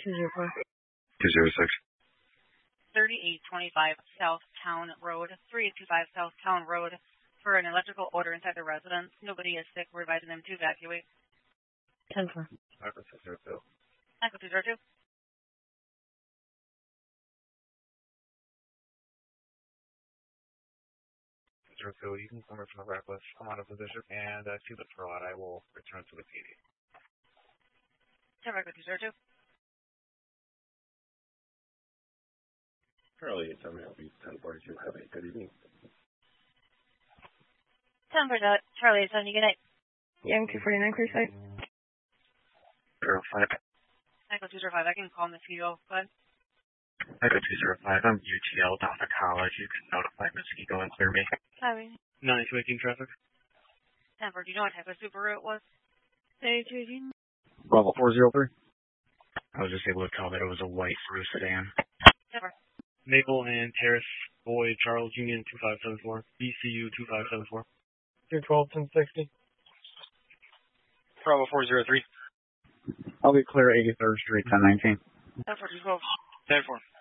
204. 206. 3825 South Town Road, 3825 South Town Road, for an electrical order inside the residence. Nobody is sick. We're advising them to evacuate. 10-4. Echo 202. Echo 202. 202, you can come from the reckless. I'm out of position, and see the throw out. I will return to the PD. 10 Echo 202. Charlie, it's MLB 1042. Have a good evening. 10 for Charlie, it's on you. Good night. Young 249, clear site. 05. Echo 205, I can call Mosquito, but... Echo 205, I'm UTL down to college. You can notify Mosquito and clear me. Sorry. 9218 traffic. 10 for, do you know what type of Subaru it was? 9218. Bravo 403. I was just able to tell that it was a white Subaru sedan. 10 for. Maple and Terrace, Boyd, Charles, Union 2574, BCU 2574. 212, 1060. Bravo 403. I'll be clear 83rd Street, 1019. 10 for 212. 10-4.